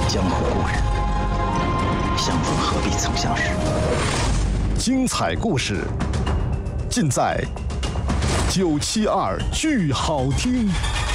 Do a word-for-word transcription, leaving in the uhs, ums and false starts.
江湖故人，相逢何必曾相识。 精彩故事尽在九七二剧好听。